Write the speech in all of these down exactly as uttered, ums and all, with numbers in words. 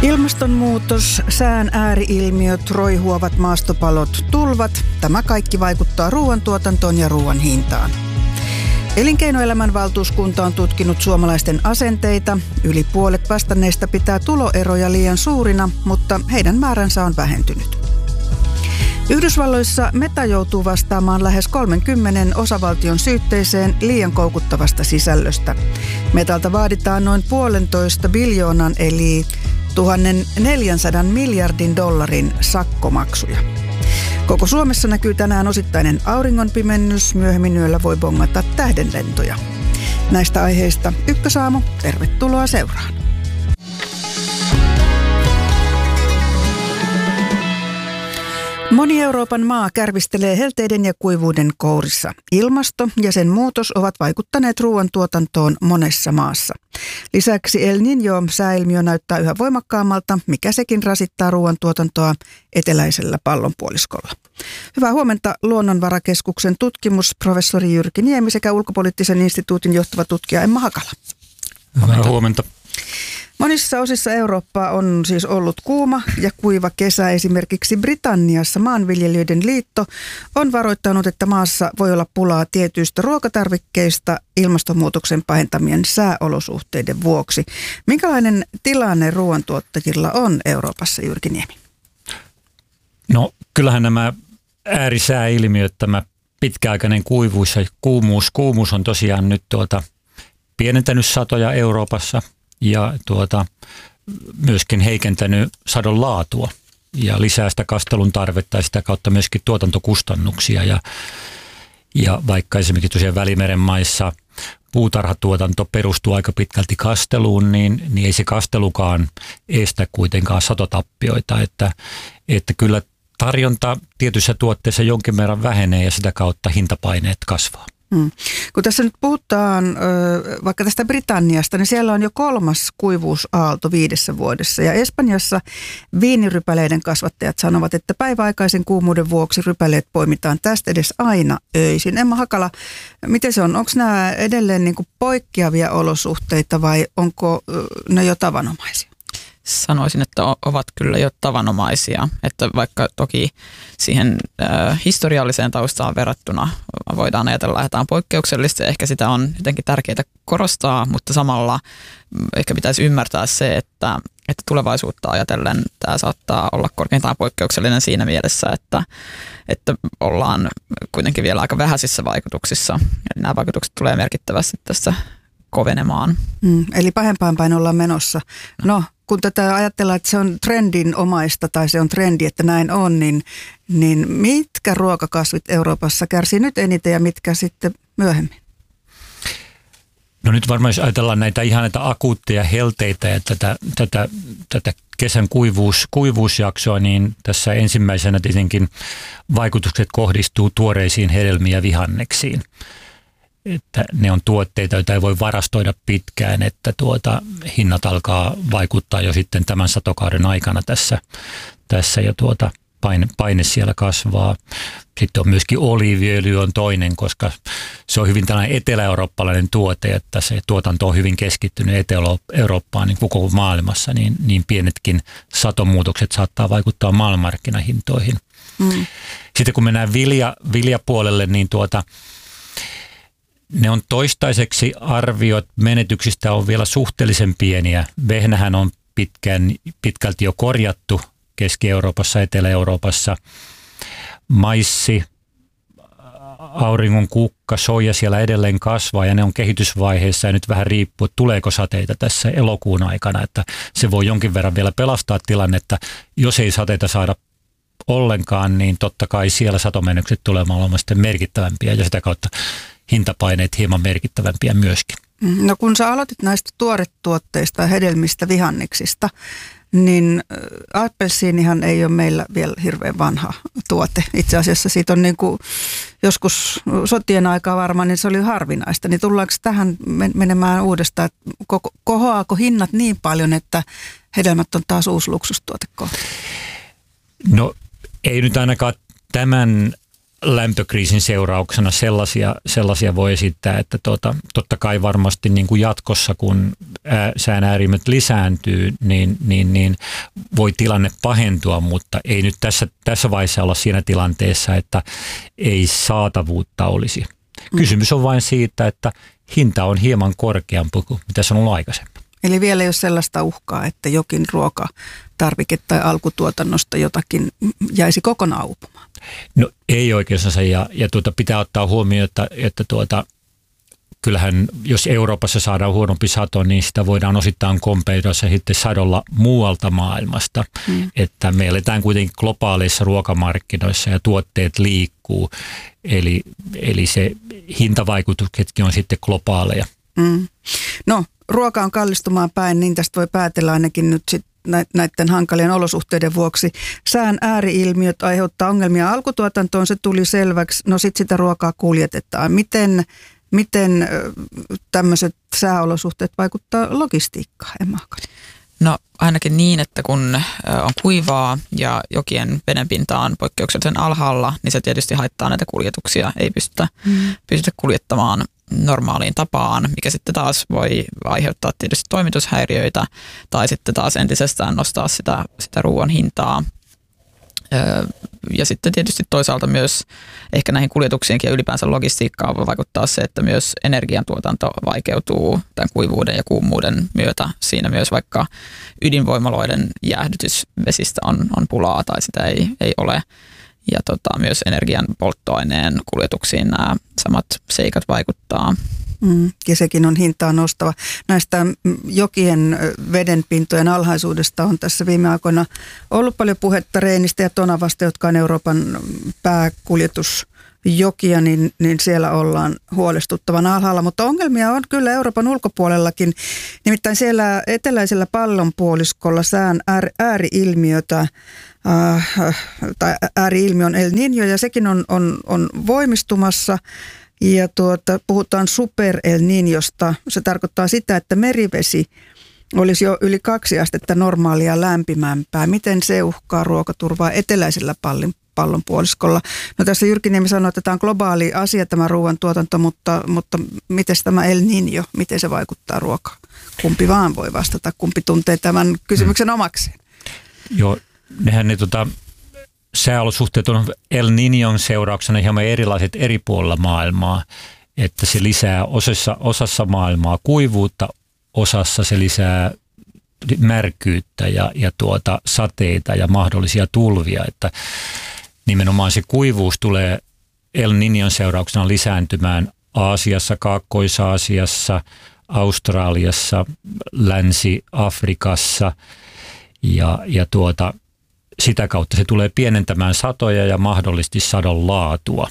Ilmastonmuutos, sään ääriilmiöt, roihuavat maastopalot, tulvat, tämä kaikki vaikuttaa ruoantuotantoon ja ruoan hintaan. Elinkeinoelämän valtuuskunta on tutkinut suomalaisten asenteita. Yli puolet vastanneista pitää tuloeroja liian suurina, mutta heidän määränsä on vähentynyt. Yhdysvalloissa Meta joutuu vastaamaan lähes kolmenkymmenen osavaltion syytteeseen liian koukuttavasta sisällöstä. Metalta vaaditaan noin puolentoista biljoonan eli tuhatneljäsataa miljardin dollarin sakkomaksuja. Koko Suomessa näkyy tänään osittainen auringonpimennys. Myöhemmin yöllä voi bongata tähdenlentoja. Näistä aiheista Ykkösaamu. Tervetuloa seuraan. Moni Euroopan maa kärvistelee helteiden ja kuivuuden kourissa. Ilmasto ja sen muutos ovat vaikuttaneet ruoantuotantoon monessa maassa. Lisäksi El Niño-sääilmiö näyttää yhä voimakkaammalta, mikä sekin rasittaa ruoantuotantoa eteläisellä pallonpuoliskolla. Hyvää huomenta Luonnonvarakeskuksen tutkimusprofessori Jyrki Niemi sekä Ulkopoliittisen instituutin johtava tutkija Emma Hakala. Hyvää huomenta. Monissa osissa Eurooppaa on siis ollut kuuma ja kuiva kesä. Esimerkiksi Britanniassa Maanviljelijöiden liitto on varoittanut, että maassa voi olla pulaa tietyistä ruokatarvikkeista ilmastonmuutoksen pahentamien sääolosuhteiden vuoksi. Minkälainen tilanne ruoantuottajilla on Euroopassa, Jyrki Niemi? No kyllähän nämä äärisääilmiöt, tämä pitkäaikainen kuivuus ja kuumuus, kuumuus on tosiaan nyt tuota pienentänyt satoja Euroopassa. Ja tuota, myöskin heikentänyt sadon laatua ja lisää sitä kastelun tarvetta ja sitä kautta myöskin tuotantokustannuksia. Ja, ja vaikka esimerkiksi tosiaan Välimeren maissa puutarhatuotanto perustuu aika pitkälti kasteluun, niin, niin ei se kastelukaan estä kuitenkaan satotappioita. Että, että kyllä tarjonta tietyissä tuotteissa jonkin verran vähenee ja sitä kautta hintapaineet kasvaa. Hmm. Kun tässä nyt puhutaan vaikka tästä Britanniasta, niin siellä on jo kolmas kuivuusaalto viidessä vuodessa. Ja Espanjassa viinirypäleiden kasvattajat sanovat, että päiväaikaisen kuumuuden vuoksi rypäleet poimitaan tästä edes aina öisin. Emma Hakala, miten se on? Onko nämä edelleen niin kuin poikkeavia olosuhteita vai onko ne jo tavanomaisia? Sanoisin, että ovat kyllä jo tavanomaisia, että vaikka toki siihen äh, historialliseen taustaan verrattuna voidaan ajatella, että tämä on poikkeuksellista ja ehkä sitä on jotenkin tärkeää korostaa, mutta samalla ehkä pitäisi ymmärtää se, että, että tulevaisuutta ajatellen tämä saattaa olla korkeintaan poikkeuksellinen siinä mielessä, että, että ollaan kuitenkin vielä aika vähäisissä vaikutuksissa ja nämä vaikutukset tulee merkittävästi tässä kovenemaan. Mm, eli pahempaan päin ollaan menossa. No, kun tätä ajatellaan, että se on trendinomaista tai se on trendi, että näin on, niin, niin mitkä ruokakasvit Euroopassa kärsii nyt eniten ja mitkä sitten myöhemmin? No nyt varmaan jos ajatellaan näitä ihan näitä akuutteja helteitä ja tätä, tätä, tätä kesän kuivuus, kuivuusjaksoa, niin tässä ensimmäisenä tietenkin vaikutukset kohdistuu tuoreisiin hedelmiin ja vihanneksiin. Että ne on tuotteita, joita ei voi varastoida pitkään, että tuota, hinnat alkaa vaikuttaa jo sitten tämän satokauden aikana tässä, tässä ja tuota, paine, paine siellä kasvaa. Sitten on myöskin oliiviöljy on toinen, koska se on hyvin tällainen etelä-eurooppalainen tuote, että se tuotanto on hyvin keskittynyt Etelä-Eurooppaan niin koko maailmassa, niin, niin pienetkin satomuutokset saattaa vaikuttaa maailmanmarkkinahintoihin. Mm. Sitten kun mennään vilja, viljapuolelle, niin tuota ne on toistaiseksi arviot menetyksistä on vielä suhteellisen pieniä. Vehnähän on pitkään, pitkälti jo korjattu Keski-Euroopassa, Etelä-Euroopassa. Maissi, auringon kukka, soija siellä edelleen kasvaa ja ne on kehitysvaiheessa ja nyt vähän riippuu, että tuleeko sateita tässä elokuun aikana. Että se voi jonkin verran vielä pelastaa tilannetta. Jos ei sateita saada ollenkaan, niin totta kai siellä satomenetykset tulemaan olemaan sitten merkittävämpiä ja sitä kautta hintapaineet hieman merkittävämpiä myöskin. No kun sä aloitit näistä tuoretuotteista, hedelmistä, vihanneksista, niin appelsiinihan ei ole meillä vielä hirveän vanha tuote. Itse asiassa siitä on niin kuin joskus sotien aikaa varmaan, niin se oli harvinaista. Niin tullaanko tähän menemään uudestaan, että kohoaako hinnat niin paljon, että hedelmät on taas uusi luksustuote kohta? No ei nyt ainakaan tämän lämpökriisin seurauksena sellaisia, sellaisia voi esittää, että tuota, totta kai varmasti niin kuin jatkossa, kun ää, sään äärimmät lisääntyy, niin, niin, niin voi tilanne pahentua, mutta ei nyt tässä, tässä vaiheessa olla siinä tilanteessa, että ei saatavuutta olisi. Kysymys on vain siitä, että hinta on hieman korkeampi kuin mitä se on ollut aikaisemmin. Eli vielä ei ole sellaista uhkaa, että jokin ruokatarvike tai alkutuotannosta jotakin jäisi kokonaan uupumaan? No ei oikeastaan, ja, ja tuota, pitää ottaa huomioon, että, että tuota, kyllähän jos Euroopassa saadaan huonompi sato, niin sitä voidaan osittain kompensoida sitten sadolla muualta maailmasta. Hmm. Että me eletään kuitenkin globaaleissa ruokamarkkinoissa ja tuotteet liikkuu, eli, eli se hintavaikutuksetkin on sitten globaaleja. Hmm. No, ruoka on kallistumaan päin, niin tästä voi päätellä ainakin nyt sit näiden hankalien olosuhteiden vuoksi. Sään ääri-ilmiöt aiheuttaa ongelmia alkutuotantoon, se tuli selväksi. No sitten sitä ruokaa kuljetetaan. Miten, miten tämmöiset sääolosuhteet vaikuttaa logistiikkaan, Emma Hakanen? No ainakin niin, että kun on kuivaa ja jokien vedenpinta on poikkeuksellisen alhaalla, niin se tietysti haittaa näitä kuljetuksia. Ei pystytä, mm. pystytä kuljettamaan normaaliin tapaan, mikä sitten taas voi aiheuttaa tietysti toimitushäiriöitä tai sitten taas entisestään nostaa sitä, sitä ruoan hintaa. Ja sitten tietysti toisaalta myös ehkä näihin kuljetuksiinkin ja ylipäänsä logistiikkaan voi vaikuttaa se, että myös energiantuotanto vaikeutuu tämän kuivuuden ja kuumuuden myötä. Siinä myös vaikka ydinvoimaloiden jäähdytysvesistä on, on pulaa tai sitä ei, ei ole. Ja tota, myös energian polttoaineen kuljetuksiin nämä samat seikat vaikuttaa. Mm, ja sekin on hintaa nostava. Näistä jokien vedenpintojen alhaisuudesta on tässä viime aikoina ollut paljon puhetta Reinistä ja Tonavasta, jotka on Euroopan pääkuljetusjokia, niin, niin siellä ollaan huolestuttavan alhaalla. Mutta ongelmia on kyllä Euroopan ulkopuolellakin. Nimittäin siellä eteläisellä pallonpuoliskolla sään ääri-ilmiötä Äh, tai ääri-ilmiö on El Niño ja sekin on, on, on voimistumassa ja tuota, puhutaan super El Niñosta. Se tarkoittaa sitä, että merivesi olisi jo yli kaksi astetta normaalia lämpimämpää. Miten se uhkaa ruokaturvaa eteläisellä pallon, pallonpuoliskolla? No tässä Jyrki Niemi sanoi, että tämä on globaali asia tämä ruoantuotanto, mutta, mutta miten tämä El Niño, miten se vaikuttaa ruokaan? Kumpi vaan voi vastata, kumpi tuntee tämän kysymyksen omakseen? Joo. Nehän ne tota, sääolosuhteet on El Niñon seurauksena hieman erilaiset eri puolilla maailmaa, että se lisää osassa, osassa maailmaa kuivuutta, osassa se lisää märkyyttä ja, ja tuota, sateita ja mahdollisia tulvia, että nimenomaan se kuivuus tulee El Niñon seurauksena lisääntymään Aasiassa, Kaakkois-Aasiassa, Australiassa, Länsi-Afrikassa ja, ja tuota, sitä kautta se tulee pienentämään satoja ja mahdollisesti sadon laatua.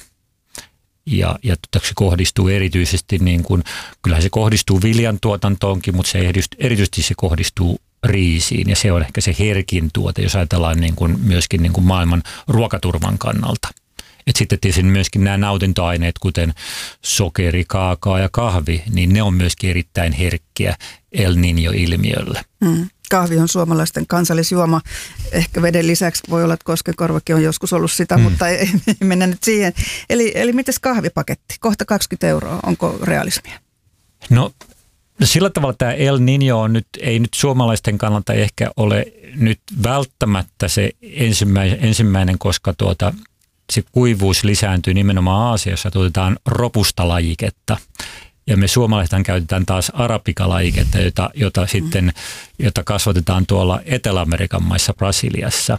Ja, ja se kohdistuu erityisesti, niin kuin, kyllähän se kohdistuu viljan tuotantoonkin, mutta se erityisesti se kohdistuu riisiin. Ja se on ehkä se herkin tuote, jos ajatellaan niin kuin, myöskin niin kuin maailman ruokaturvan kannalta. Et sitten tietysti myöskin nämä nautintoaineet, kuten sokeri, kaakao ja kahvi, niin ne on myöskin erittäin herkkiä El Niño-ilmiölle. Mm. Kahvi on suomalaisten kansallisjuoma. Ehkä veden lisäksi voi olla, että Koskenkorvakin on joskus ollut sitä, mm. mutta ei, ei mennä nyt siihen. Eli, eli mites kahvipaketti? Kohta kaksikymmentä euroa. Onko realismia? No sillä tavalla tämä El Niño on nyt, ei nyt suomalaisten kannalta ehkä ole nyt välttämättä se ensimmäinen, ensimmäinen koska tuota, se kuivuus lisääntyy nimenomaan Aasiassa. Tuotetaan robusta-lajiketta. Ja me suomalaisethan käytetään taas arabica-lajiketta, jota, jota, mm. sitten, jota kasvatetaan tuolla Etelä-Amerikan maissa Brasiliassa.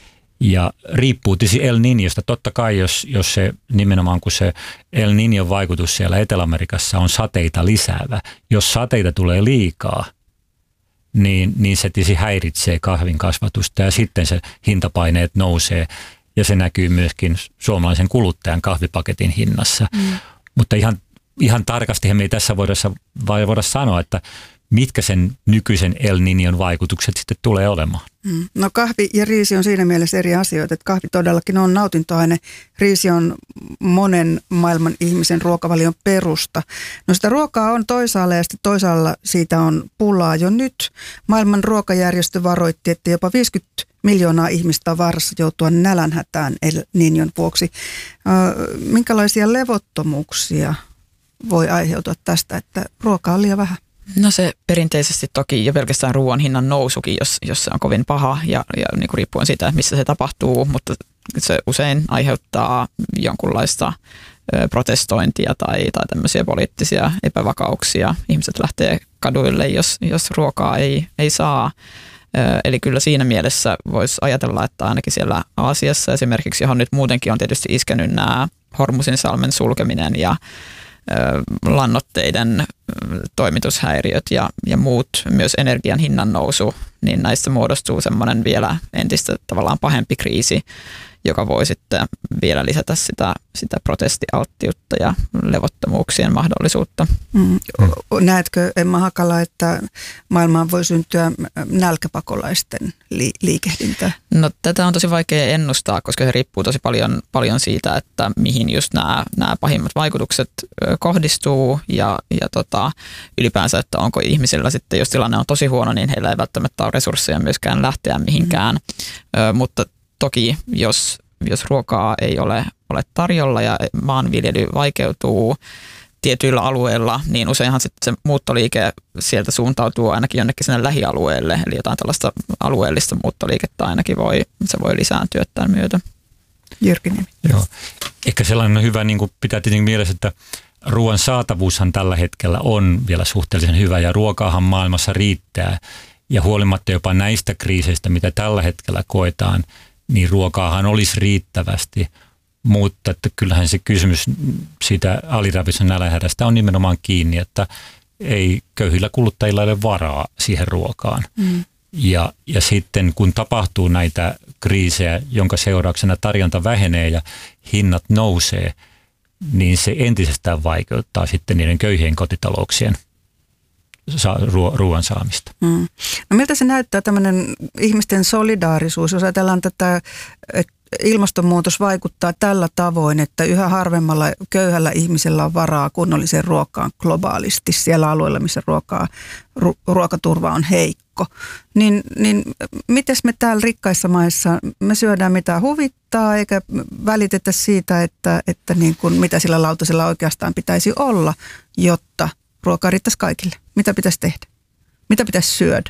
Ja riippuu tietysti El Niñosta. Totta kai, jos, jos se nimenomaan kun se El Niñon vaikutus siellä Etelä-Amerikassa on sateita lisäävä. Jos sateita tulee liikaa, niin, niin se tietysti häiritsee kahvin kasvatusta ja sitten se hintapaineet nousee. Ja se näkyy myöskin suomalaisen kuluttajan kahvipaketin hinnassa. Mm. Mutta ihan Ihan tarkasti me ei tässä voida, voida sanoa, että mitkä sen nykyisen El Niñon vaikutukset sitten tulee olemaan. Mm. No kahvi ja riisi on siinä mielessä eri asioita, että kahvi todellakin on nautintoaine. Riisi on monen maailman ihmisen ruokavalion perusta. No sitä ruokaa on toisaalla ja sitten toisaalla siitä on pulaa jo nyt. Maailman ruokajärjestö varoitti, että jopa viisikymmentä miljoonaa ihmistä on vaarassa joutua nälänhätään El Niñon vuoksi. Minkälaisia levottomuuksia voi aiheutua tästä, että ruokaa on liian vähän? No se perinteisesti toki jo pelkästään ruoan hinnan nousukin, jos, jos se on kovin paha ja, ja niin kuin riippuen siitä, missä se tapahtuu, mutta se usein aiheuttaa jonkunlaista ö, protestointia tai, tai tämmöisiä poliittisia epävakauksia. Ihmiset lähtee kaduille, jos, jos ruokaa ei, ei saa. Ö, eli kyllä siinä mielessä voisi ajatella, että ainakin siellä Aasiassa esimerkiksi, johon nyt muutenkin on tietysti iskenyt nämä Hormusin salmen sulkeminen ja lannoitteiden toimitushäiriöt ja, ja muut, myös energian hinnan nousu, niin näistä muodostuu semmoinen vielä entistä tavallaan pahempi kriisi, joka voi sitten vielä lisätä sitä, sitä protestialttiutta ja levottomuuksien mahdollisuutta. Mm. Näetkö, Emma Hakala, että maailmaan voi syntyä nälkäpakolaisten li- liikehdintää? No tätä on tosi vaikea ennustaa, koska se riippuu tosi paljon, paljon siitä, että mihin just nämä, nämä pahimmat vaikutukset kohdistuu ja, ja tota, ylipäänsä, että onko ihmisillä sitten, jos tilanne on tosi huono, niin heillä ei välttämättä ole resursseja myöskään lähteä mihinkään, mm. Ö, mutta toki jos, jos ruokaa ei ole, ole tarjolla ja maanviljely vaikeutuu tietyillä alueilla, niin useinhan sitten se muuttoliike sieltä suuntautuu ainakin jonnekin sinne lähialueelle, eli jotain tällaista alueellista muuttoliikettä ainakin voi, se voi lisääntyä tämän myötä. Jyrki Niemi. Joo. Ehkä sellainen hyvä, niin kuin pitää tietenkin mielessä, että ruoan saatavuushan tällä hetkellä on vielä suhteellisen hyvä ja ruokaahan maailmassa riittää ja huolimatta jopa näistä kriiseistä, mitä tällä hetkellä koetaan, niin ruokaahan olisi riittävästi, mutta että kyllähän se kysymys siitä aliravitsemuksen nälänhädästä on nimenomaan kiinni, että ei köyhillä kuluttajilla ole varaa siihen ruokaan. Mm. Ja, ja sitten kun tapahtuu näitä kriisejä, jonka seurauksena tarjonta vähenee ja hinnat nousee, niin se entisestään vaikeuttaa sitten niiden köyhien kotitalouksien ruoan saamista. Mm. No miltä se näyttää tämmöinen ihmisten solidaarisuus, jos ajatellaan tätä, että ilmastonmuutos vaikuttaa tällä tavoin, että yhä harvemmalla köyhällä ihmisellä on varaa kunnolliseen ruokaan globaalisti siellä alueella, missä ruokaa, ru, ruokaturva on heikko. Niin, niin mites me täällä rikkaissa maissa, me syödään mitä huvittaa eikä välitetä siitä, että, että niin kuin, mitä sillä lautasella oikeastaan pitäisi olla, jotta ruokaa riittäisi kaikille. Mitä pitäisi tehdä? Mitä pitäisi syödä?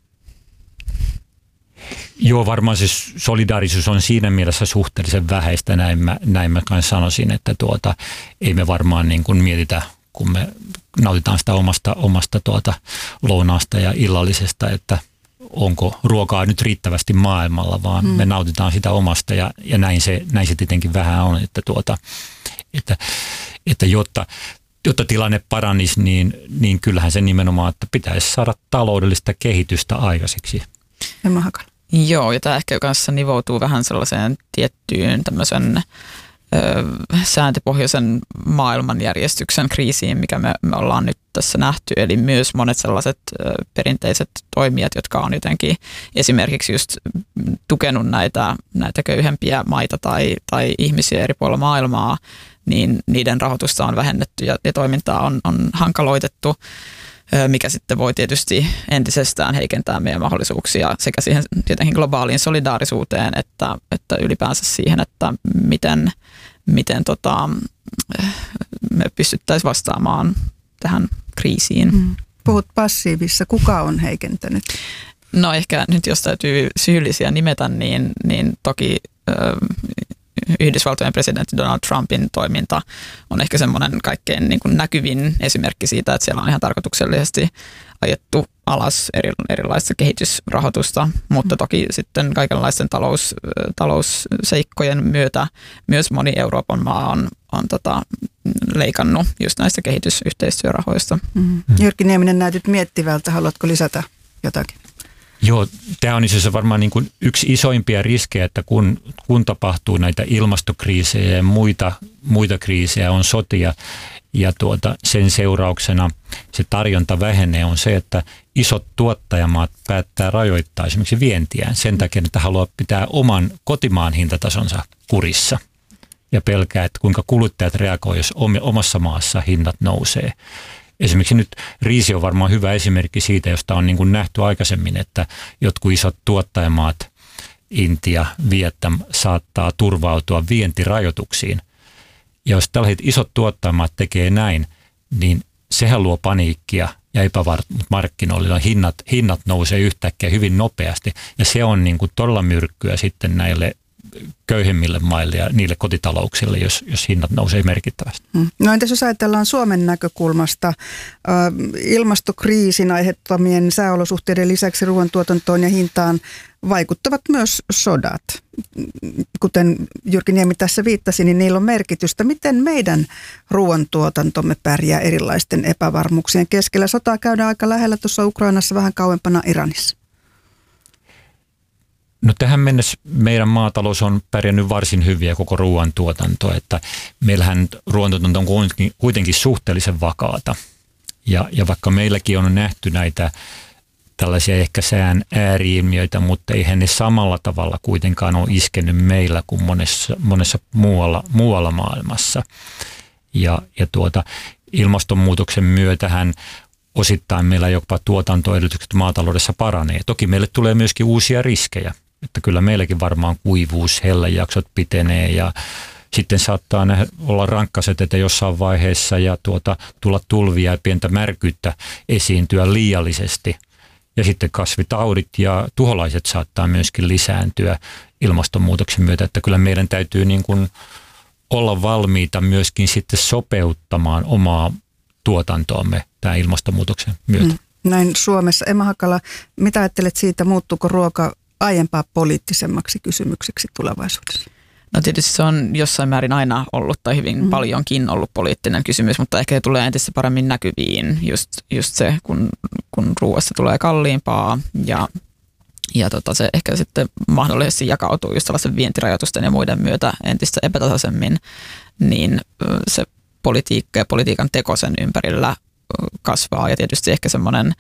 Joo, varmaan se solidaarisuus on siinä mielessä suhteellisen vähäistä, näin mä, näin mä kanssa sanoisin, että tuota, ei me varmaan niin kuin mietitä, kun me nautitaan sitä omasta, omasta tuota lounaasta ja illallisesta, että onko ruokaa nyt riittävästi maailmalla, vaan hmm. me nautitaan sitä omasta ja, ja näin, se, näin se tietenkin vähän on, että, tuota, että, että jotta Jotta tilanne paranisi, niin, niin kyllähän se nimenomaan, että pitäisi saada taloudellista kehitystä aikaiseksi. Emma Hakala. Joo, ja tämä ehkä kanssa nivoutuu vähän sellaiseen tiettyyn tämmöisen ö, sääntöpohjaisen maailmanjärjestyksen kriisiin, mikä me, me ollaan nyt tässä nähty. Eli myös monet sellaiset ö, perinteiset toimijat, jotka on jotenkin esimerkiksi just tukenut näitä, näitä köyhempiä maita tai, tai ihmisiä eri puolilla maailmaa, niin niiden rahoitusta on vähennetty ja, ja toimintaa on, on hankaloitettu, mikä sitten voi tietysti entisestään heikentää meidän mahdollisuuksia sekä siihen tietenkin globaaliin solidaarisuuteen, että, että ylipäänsä siihen, että miten, miten tota, me pystyttäisiin vastaamaan tähän kriisiin. Mm. Puhut passiivissa. Kuka on heikentänyt? No ehkä nyt jos täytyy syyllisiä nimetä, niin, niin toki Yhdysvaltojen presidentti Donald Trumpin toiminta on ehkä semmoinen kaikkein niin kuin näkyvin esimerkki siitä, että siellä on ihan tarkoituksellisesti ajettu alas eri, erilaista kehitysrahoitusta, mutta toki sitten kaikenlaisten talous, talousseikkojen myötä myös moni Euroopan maa on, on tota, leikannut just näistä kehitysyhteistyörahoista. Mm-hmm. Jyrki Nieminen, näytyt miettivältä. Haluatko lisätä jotakin? Joo, tämä on siis varmaan niin kuin yksi isoimpia riskejä, että kun, kun tapahtuu näitä ilmastokriisejä ja muita, muita kriisejä, on sotia, ja tuota, sen seurauksena se tarjonta vähenee on se, että isot tuottajamaat päättää rajoittaa esimerkiksi vientiään sen takia, että haluaa pitää oman kotimaan hintatasonsa kurissa ja pelkää, että kuinka kuluttajat reagoivat, jos omassa maassa hinnat nousee. Esimerkiksi nyt riisi on varmaan hyvä esimerkki siitä, josta on niin kuin nähty aikaisemmin, että jotkut isot tuottajamaat, Intia, Vietnam, saattaa turvautua vientirajoituksiin. Ja jos tällaiset isot tuottajamaat tekee näin, niin sehän luo paniikkia ja epävarmuutta markkinoilla. Hinnat, hinnat nousee yhtäkkiä hyvin nopeasti ja se on niin kuin todella myrkkyä sitten näille köyhemmille maille ja niille kotitalouksille, jos, jos hinnat nousee merkittävästi. No entäs jos ajatellaan Suomen näkökulmasta, äh, ilmastokriisin aiheuttamien sääolosuhteiden lisäksi ruoantuotantoon ja hintaan vaikuttavat myös sodat. Kuten Jyrki Niemi tässä viittasi, niin niillä on merkitystä. Miten meidän ruoantuotantomme pärjää erilaisten epävarmuuksien keskellä? Sotaa käydään aika lähellä tuossa Ukrainassa, vähän kauempana Iranissa. No tähän mennessä meidän maatalous on pärjännyt varsin hyvin ja koko ruoantuotanto, että meillähän ruoantuotanto on kuitenkin suhteellisen vakaata. Ja, ja vaikka meilläkin on nähty näitä tällaisia ehkä sään ääriilmiöitä, mutta eihän ne samalla tavalla kuitenkaan ole iskenyt meillä kuin monessa, monessa muualla, muualla maailmassa. Ja, ja tuota, ilmastonmuutoksen myötähän osittain meillä jopa tuotantoedellytykset maataloudessa paranee. Toki meille tulee myöskin uusia riskejä, että kyllä meilläkin varmaan kuivuus, hellejaksot pitenee ja sitten saattaa olla rankkasateita jossain vaiheessa ja tuota, tulla tulvia ja pientä märkyyttä esiintyä liiallisesti. Ja sitten kasvitaudit ja tuholaiset saattaa myöskin lisääntyä ilmastonmuutoksen myötä, että kyllä meidän täytyy niin kuin olla valmiita myöskin sitten sopeuttamaan omaa tuotantoamme tämän ilmastonmuutoksen myötä. Mm. Näin Suomessa. Emma Hakala, mitä ajattelet siitä, muuttuuko ruoka aiempaa poliittisemmaksi kysymykseksi tulevaisuudessa? No tietysti se on jossain määrin aina ollut tai hyvin mm. paljonkin ollut poliittinen kysymys, mutta ehkä tulee entistä paremmin näkyviin just, just se, kun, kun ruoasta tulee kalliimpaa ja, ja tota se ehkä sitten mahdollisesti jakautuu just tällaisen vientirajoitusten ja muiden myötä entistä epätasaisemmin, niin se politiikka ja politiikan teko sen ympärillä kasvaa ja tietysti ehkä semmoinen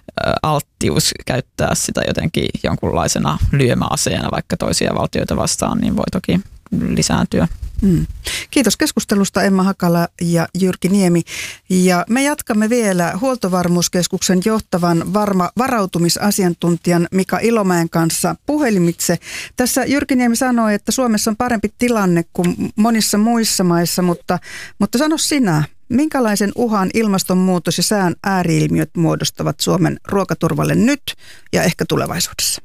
alttius käyttää sitä jotenkin jonkunlaisena lyömäaseena vaikka toisia valtioita vastaan, niin voi toki lisääntyä. Mm. Kiitos keskustelusta Emma Hakala ja Jyrki Niemi. Ja me jatkamme vielä Huoltovarmuuskeskuksen johtavan varma, varautumisasiantuntijan Mika Ilomäen kanssa puhelimitse. Tässä Jyrki Niemi sanoi, että Suomessa on parempi tilanne kuin monissa muissa maissa, mutta, mutta sano sinä, minkälaisen uhan ilmastonmuutos ja sään ääriilmiöt muodostavat Suomen ruokaturvalle nyt ja ehkä tulevaisuudessa?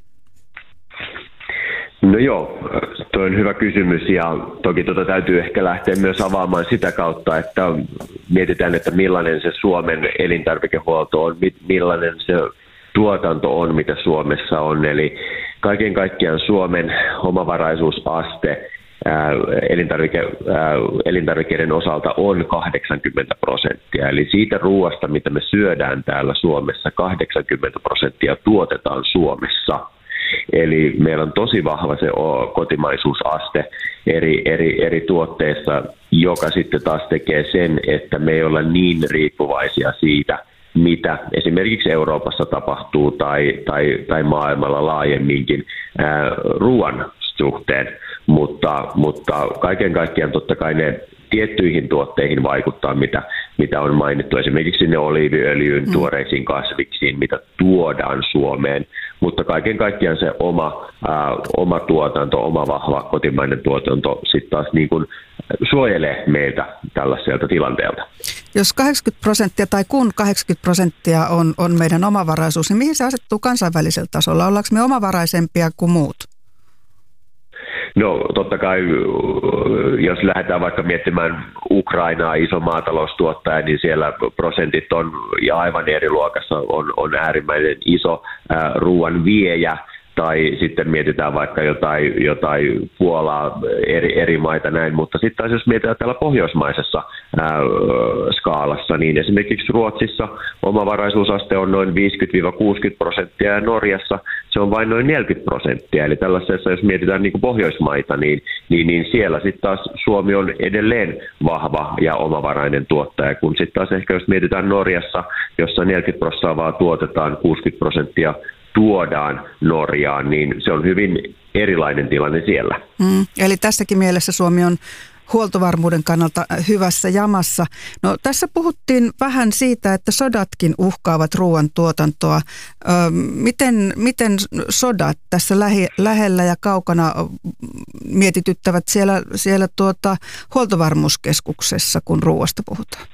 No joo, tuo on hyvä kysymys ja toki tuota täytyy ehkä lähteä myös avaamaan sitä kautta, että mietitään, että millainen se Suomen elintarvikehuolto on, millainen se tuotanto on, mitä Suomessa on. Eli kaiken kaikkiaan Suomen omavaraisuusaste ää, elintarvike, ää, elintarvikkeiden osalta on kahdeksankymmentä prosenttia. Eli siitä ruoasta, mitä me syödään täällä Suomessa, kahdeksankymmentä prosenttia tuotetaan Suomessa. Eli meillä on tosi vahva se kotimaisuusaste eri, eri, eri tuotteissa, joka sitten taas tekee sen, että me ei olla niin riippuvaisia siitä, mitä esimerkiksi Euroopassa tapahtuu tai, tai, tai maailmalla laajemminkin ää, ruoan suhteen. Mutta, mutta kaiken kaikkiaan totta kai ne tiettyihin tuotteihin vaikuttaa, mitä, mitä on mainittu, esimerkiksi sinne oliiviöljyyn, mm. tuoreisiin kasviksiin, mitä tuodaan Suomeen, mutta kaiken kaikkiaan se oma, ää, oma tuotanto, oma vahva kotimainen tuotanto sitten taas niin kuin suojelee meiltä tällaiselta tilanteelta. Jos kahdeksankymmentä prosenttia tai kun kahdeksankymmentä prosenttia on, on meidän omavaraisuus, niin mihin se asettuu kansainvälisellä tasolla? Ollaanko me omavaraisempia kuin muut? No totta kai, jos lähdetään vaikka miettimään Ukrainaa, iso maataloustuottaja, niin siellä prosentit on ja aivan eri luokassa on, on äärimmäinen iso ää, ruoan viejä, tai sitten mietitään vaikka jotain, jotain Puolaa, eri, eri maita näin, mutta sitten taas jos mietitään täällä pohjoismaisessa ää, skaalassa, niin esimerkiksi Ruotsissa omavaraisuusaste on noin viisikymmentä kuusikymmentä prosenttia ja Norjassa se on vain noin neljäkymmentä prosenttia, eli tällaisessa jos mietitään niin kuin Pohjoismaita, niin, niin, niin siellä sitten taas Suomi on edelleen vahva ja omavarainen tuottaja, kun sitten taas ehkä jos mietitään Norjassa, jossa neljäkymmentä prosenttia vaan tuotetaan, kuusikymmentä prosenttia tuodaan Norjaan, niin se on hyvin erilainen tilanne siellä. Mm, eli tässäkin mielessä Suomi on huoltovarmuuden kannalta hyvässä jamassa. No, tässä puhuttiin vähän siitä, että sodatkin uhkaavat ruoantuotantoa. Ö, miten, miten sodat tässä lähi, lähellä ja kaukana mietityttävät siellä, siellä tuota, huoltovarmuuskeskuksessa, kun ruoasta puhutaan?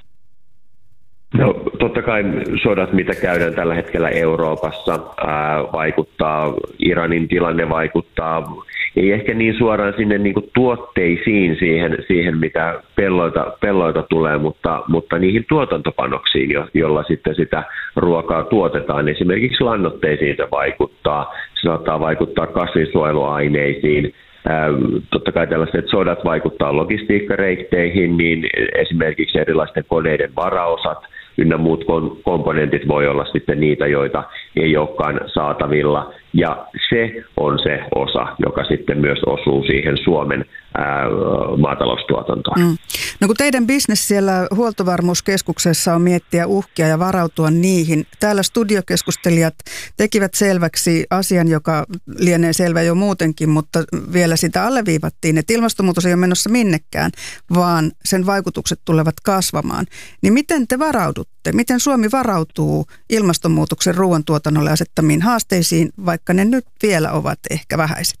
No totta kai sodat, mitä käydään tällä hetkellä Euroopassa, ää, vaikuttaa, Iranin tilanne vaikuttaa, ei ehkä niin suoraan sinne niin kuin tuotteisiin, siihen, siihen mitä pelloita, pelloita tulee, mutta, mutta niihin tuotantopanoksiin, jo, jolla sitten sitä ruokaa tuotetaan. Esimerkiksi lannoitteisiin se vaikuttaa, se saattaa vaikuttaa kasvinsuojeluaineisiin. Totta kai tällaiset sodat vaikuttaa logistiikkareitteihin, niin esimerkiksi erilaisten koneiden varaosat ynnä muut komponentit voi olla sitten niitä, joita ei olekaan saatavilla. Ja se on se osa, joka sitten myös osuu siihen Suomen ää, maataloustuotantoon. Mm. No kun teidän bisnes siellä huoltovarmuuskeskuksessa on miettiä uhkia ja varautua niihin. Täällä studiokeskustelijat tekivät selväksi asian, joka lienee selvä jo muutenkin, mutta vielä sitä alleviivattiin, että ilmastonmuutos ei ole menossa minnekään, vaan sen vaikutukset tulevat kasvamaan. Niin miten te varaudutte? Miten Suomi varautuu ilmastonmuutoksen ruoantuotannolle asettamiin haasteisiin, vaikka ne nyt vielä ovat ehkä vähäiset?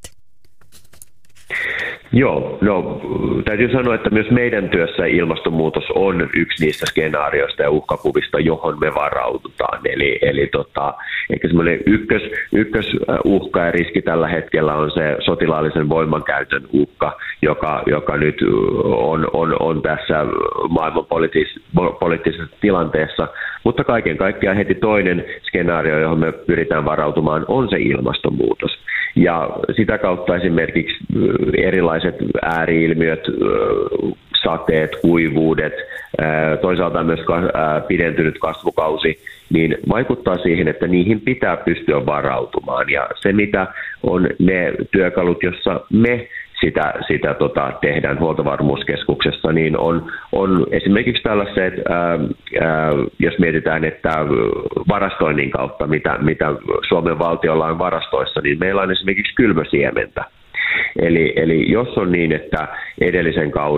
Joo, no täytyy sanoa, että myös meidän työssä ilmastonmuutos on yksi niistä skenaarioista ja uhkakuvista, johon me varaudutaan. Eli, eli tota, ehkä semmoinen ykkös, ykkösuhka ja riski tällä hetkellä on se sotilaallisen voimankäytön uhka, joka, joka nyt on, on, on tässä maailmanpoliittisessa tilanteessa. Mutta kaiken kaikkiaan heti toinen skenaario, johon me pyritään varautumaan, on se ilmastonmuutos. Ja sitä kautta esimerkiksi erilaiset ääriilmiöt, sateet, kuivuudet, toisaalta myös pidentynyt kasvukausi, niin vaikuttaa siihen, että niihin pitää pystyä varautumaan. Ja se, mitä on ne työkalut, jossa me sitä, sitä tota, tehdään huoltovarmuuskeskuksessa, niin on, on esimerkiksi tällaiset, ää, ää, jos mietitään, että varastoinnin kautta, mitä, mitä Suomen valtiolla on varastoissa, niin meillä on esimerkiksi kylmösiementä. Eli, eli jos on niin, että edellisen kauden